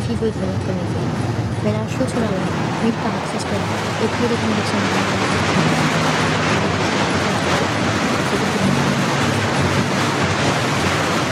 people cannot communicate. When our show chura, meet the access to every connection.